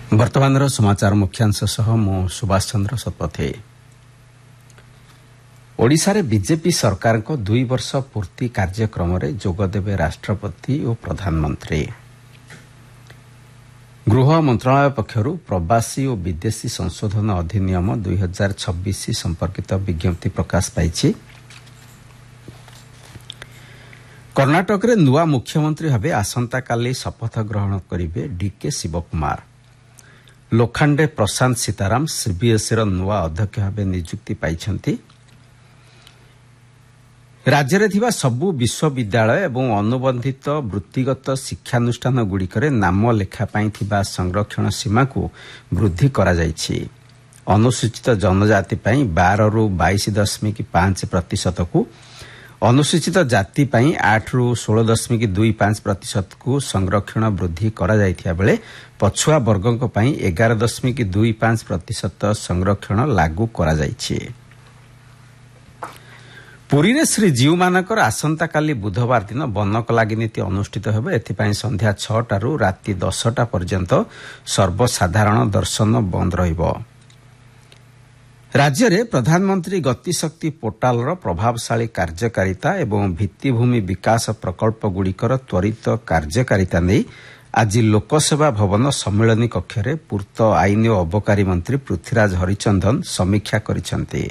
वर्तमान समाचार मुख्यांश सह मु सुभाष चंद्र शतपथी। ओडिशा रे बीजेपी सरकार को 2 वर्ष पूर्ति कार्यक्रम रे जोगदेवे राष्ट्रपति और प्रधानमंत्री। गृह मंत्रालय पक्षरु प्रवासी और विदेशी संशोधन अधिनियम 2026 संपर्कित विज्ञप्ति प्रकाश पाइछि। कर्णाटक रे नुआ मुख्यमंत्री भावे आसंता काली शपथ ग्रहण करिवे डीके शिवकुमार। लोखांडे प्रशांत सीताराम सीबीएसई नुआ अध्यक्ष भावे नियुक्ति पाइछंती। राज्य रे थिबा सबु विश्वविद्यालय एवं अनुबंधित वृत्तिगत शिक्षानुष्ठान गुड़िकरे नाम लेखा पाई थिबा संरक्षण सीमा को वृद्धि करा जायछि। अनुसूचित जनजाति पाई 12 रु 22.5% को, अनुसूचित जाति पाई 8 रु 16.25% को संरक्षण वृद्धि करा जायथिया बेले पछुआ वर्गक पाई 11.25% संरक्षण लागू करा जायछि। पुरी रे श्रीजीव मानकर आसंता काली बुधवार दिन बनकलागी नीति अनुष्ठित हेबे। एथिपाई संध्या 6 रु राति 10 पर्यंत सर्वसाधारण दर्शन बंद रहिबो। राज्य रे प्रधानमंत्री गतिशक्ति पोर्टाल रो प्रभावशाली कार्यकारिता एवं भित्तिभूमि विकास प्रकल्प गुड़िकर त्वरित कार्यकारिता नै आज लोकसेवा भवन सम्मेलनी कक्ष रे पूर्त आईन और अबकारी मंत्री पृथ्वीराज हरिचंदन समीक्षा करिसंती।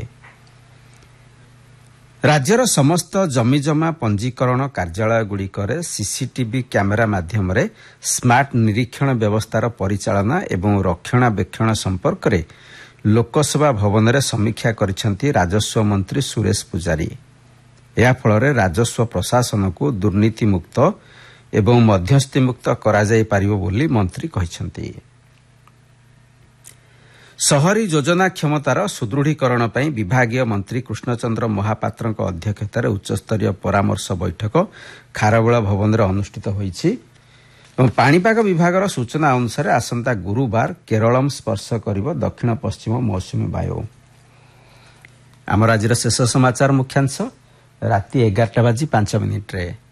राज्यर समस्त जमीजमा पंजीकरण कार्यालय गुड़िकरे सीसीटीवी कैमेरा माध्यम रे स्मार्ट निरीक्षण व्यवस्थार परिचालना एवं रक्षणाबेक्षण संपर्क रे लोकसेवा भवन रे समीक्षा करिसंती राजस्व मंत्री सुरेश पुजारी। या फଳରେ राजस्व प्रशासन को दुर्नीति मुक्त एवं मध्यस्थी मुक्त करा जाय पारिबो बोली मंत्री कहिसंती। शहरी योजना क्षमतार सुदृढ़ीकरण पई विभागीय मंत्री कृष्णचंद्र महापात्रक अध्यक्षतार उच्चस्तरीय परामर्श बैठक खारबेल भवन रे अनुष्ठित होईछि। पाणीपाग विभागर सूचना अनुसार आसंता गुरुवार केरलम स्पर्श करिवो दक्षिण पश्चिम मौसुमी वायु। आम राज्यर शेष समाचार मुख्यांश राति 11:05 रे।